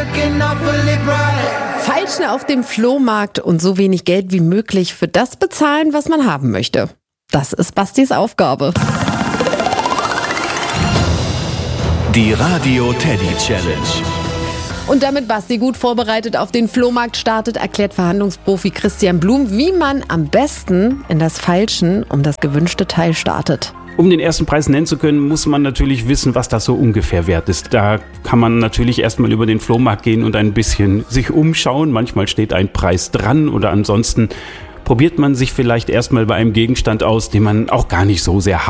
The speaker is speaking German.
Feilschen auf dem Flohmarkt und so wenig Geld wie möglich für das bezahlen, was man haben möchte. Das ist Bastis Aufgabe. Die Radio Teddy Challenge. Und damit Basti gut vorbereitet auf den Flohmarkt startet, erklärt Verhandlungsprofi Christian Blum, wie man am besten in das Feilschen um das gewünschte Teil startet. Um den ersten Preis nennen zu können, muss man natürlich wissen, was das so ungefähr wert ist. Da kann man natürlich erstmal über den Flohmarkt gehen und ein bisschen sich umschauen. Manchmal steht ein Preis dran oder ansonsten probiert man sich vielleicht erstmal bei einem Gegenstand aus, den man auch gar nicht so sehr